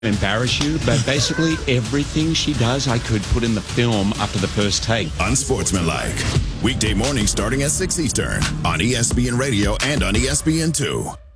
embarrass you, but basically everything she does, I could put in the film after the first take. Unsportsmanlike. Weekday morning starting at 6 Eastern on ESPN Radio and on ESPN2.